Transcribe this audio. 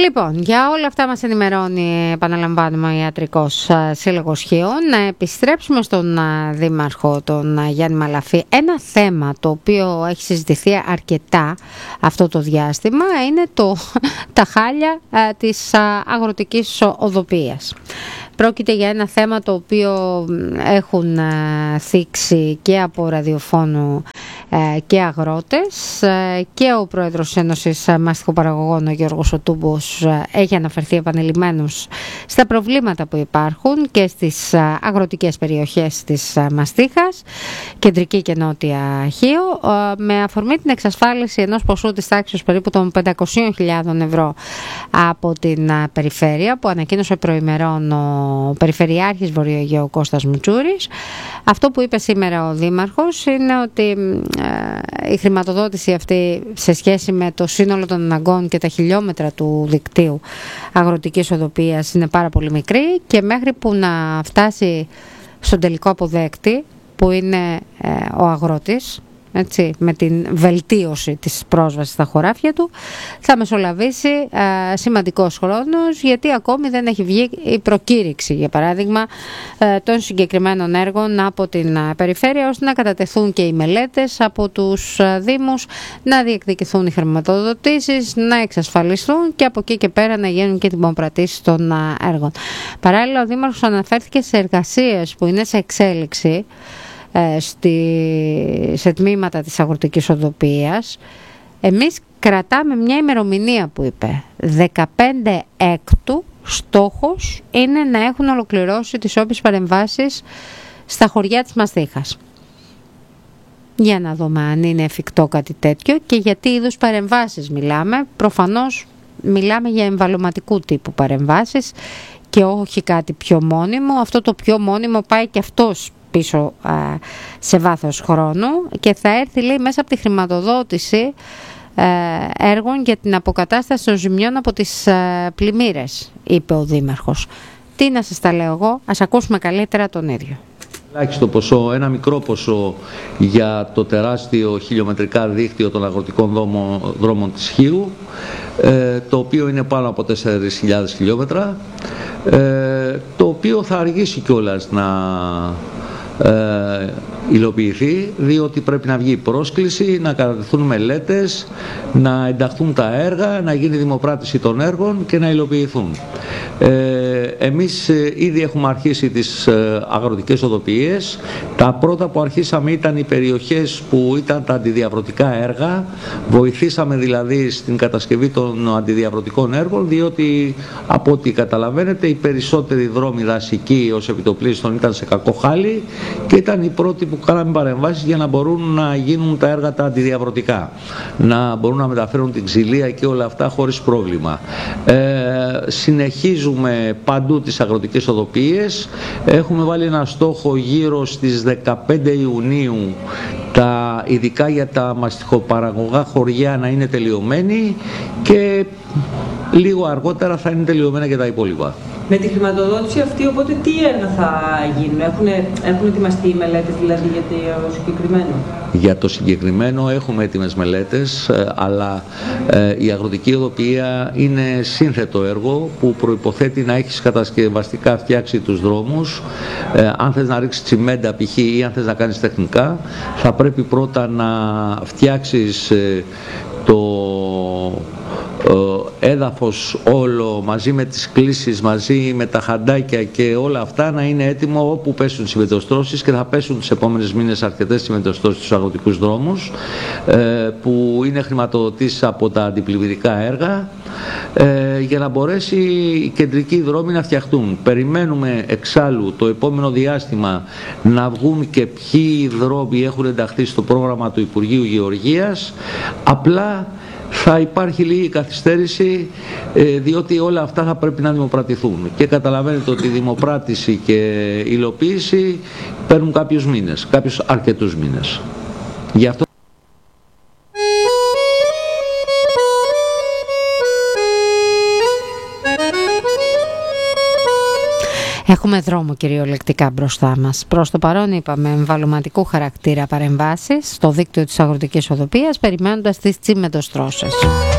Λοιπόν, για όλα αυτά μας ενημερώνει, επαναλαμβάνουμε, ο Ιατρικός Σύλλογος Χίων. Να επιστρέψουμε στον Δήμαρχο, τον Γιάννη Μαλαφή. Ένα θέμα το οποίο έχει συζητηθεί αρκετά αυτό το διάστημα είναι τα χάλια της αγροτικής οδοποιίας. Πρόκειται για ένα θέμα το οποίο έχουν θίξει και από ραδιοφώνου και αγρότες, και ο πρόεδρος της Ένωσης Μαστιχοπαραγωγών, ο Γιώργος Οτούμπος, έχει αναφερθεί επανειλημμένως στα προβλήματα που υπάρχουν και στις αγροτικές περιοχές της Μαστίχας, κεντρική και νότια Χίο, με αφορμή την εξασφάλιση ενός ποσού της τάξης περίπου των 500.000 ευρώ από την περιφέρεια, που ανακοίνωσε προημερών ο Περιφερειάρχης Βορειοαιγαίου Κώστας Μουτσούρης. Αυτό που είπε σήμερα ο Δήμαρχος είναι ότι η χρηματοδότηση αυτή σε σχέση με το σύνολο των αναγκών και τα χιλιόμετρα του δικτύου αγροτικής οδοποιίας είναι πάρα πολύ μικρή, και μέχρι που να φτάσει στον τελικό αποδέκτη, που είναι ο αγρότης, έτσι, με την βελτίωση της πρόσβασης στα χωράφια του, θα μεσολαβήσει σημαντικός χρόνος, γιατί ακόμη δεν έχει βγει η προκήρυξη, για παράδειγμα, των συγκεκριμένων έργων από την περιφέρεια, ώστε να κατατεθούν και οι μελέτες από τους δήμους, να διεκδικηθούν οι χρηματοδοτήσεις, να εξασφαλιστούν και από εκεί και πέρα να γίνουν και τιμοπρατήσεις των έργων. Παράλληλα, ο Δήμαρχος αναφέρθηκε σε εργασίες που είναι σε εξέλιξη σε τμήματα της αγροτικής οδοποιίας. Εμείς κρατάμε μια ημερομηνία που είπε 15 Έκτου. Στόχος είναι να έχουν ολοκληρώσει τις όποιες παρεμβάσεις στα χωριά της Μαστίχας. Για να δούμε αν είναι εφικτό κάτι τέτοιο και για τι είδους παρεμβάσεις μιλάμε. Προφανώς μιλάμε για εμβαλωματικού τύπου παρεμβάσεις και όχι κάτι πιο μόνιμο. Αυτό το πιο μόνιμο πάει και αυτός πίσω σε βάθος χρόνου και θα έρθει, λέει, μέσα από τη χρηματοδότηση έργων για την αποκατάσταση των ζημιών από τις πλημμύρες, είπε ο Δήμαρχος. Τι να σας τα λέω εγώ, ας ακούσουμε καλύτερα τον ίδιο. Ελάχιστο ποσό, ένα μικρό ποσό για το τεράστιο χιλιομετρικά δίκτυο των αγροτικών δρόμων της Χίου, το οποίο είναι πάνω από 4.000 χιλιόμετρα, το οποίο θα αργήσει κιόλας να υλοποιηθεί, διότι πρέπει να βγει η πρόσκληση, να κατατεθούν μελέτες, να ενταχθούν τα έργα, να γίνει δημοπράτηση των έργων και να υλοποιηθούν. Εμείς ήδη έχουμε αρχίσει τις αγροτικές οδοποιίες. Τα πρώτα που αρχίσαμε ήταν οι περιοχές που ήταν τα αντιδιαβρωτικά έργα. Βοηθήσαμε δηλαδή στην κατασκευή των αντιδιαβρωτικών έργων, διότι από ό,τι καταλαβαίνετε οι περισσότεροι δρόμοι δασικοί ως επιτοπλίστων ήταν σε κακό χάλι και ήταν οι πρώτοι που κάναμε παρεμβάσεις για να μπορούν να γίνουν τα έργα τα αντιδιαβρωτικά, να μπορούν να μεταφέρουν την ξυλία και όλα αυτά χωρίς πρόβλημα. Συνεχίζουμε παντού τις αγροτικές οδοποιίες. Έχουμε βάλει ένα στόχο γύρω στις 15 Ιουνίου ειδικά για τα μαστιχοπαραγωγά χωριά να είναι τελειωμένοι και λίγο αργότερα θα είναι τελειωμένα και τα υπόλοιπα. Με τη χρηματοδότηση αυτή, οπότε τι έργα θα γίνουν, έχουν ετοιμαστεί οι μελέτες δηλαδή για το συγκεκριμένο? Για το συγκεκριμένο έχουμε έτοιμες μελέτες, αλλά η αγροτική οδοποιία είναι σύνθετο έργο που προϋποθέτει να έχεις κατασκευαστικά φτιάξει τους δρόμους. Αν θες να ρίξεις τσιμέντα π.χ. ή αν θες να κάνεις τεχνικά, θα πρέπει πρώτα να φτιάξεις το έδαφος όλο μαζί με τις κλίσεις, μαζί με τα χαντάκια και όλα αυτά να είναι έτοιμο όπου πέσουν τσιμεντοστρώσεις, και θα πέσουν τους επόμενες μήνες αρκετές τσιμεντοστρώσεις στους αγροτικούς δρόμους που είναι χρηματοδοτήσεις από τα αντιπλημμυρικά έργα, για να μπορέσει οι κεντρικοί δρόμοι να φτιαχτούν. Περιμένουμε εξάλλου το επόμενο διάστημα να βγουν και ποιοι δρόμοι έχουν ενταχθεί στο πρόγραμμα του Υπουργείου Γεωργίας. Απλά θα υπάρχει λίγη καθυστέρηση, διότι όλα αυτά θα πρέπει να δημοπρατηθούν και καταλαβαίνετε ότι η δημοπράτηση και η υλοποίηση παίρνουν κάποιους μήνες, κάποιους αρκετούς μήνες. Γι' αυτό έχουμε δρόμο κυριολεκτικά μπροστά μας. Προς το παρόν είπαμε εμβαλωματικού χαρακτήρα παρεμβάσεις στο δίκτυο της αγροτικής οδοποιίας, περιμένοντας τις τσιμεντοστρώσεις.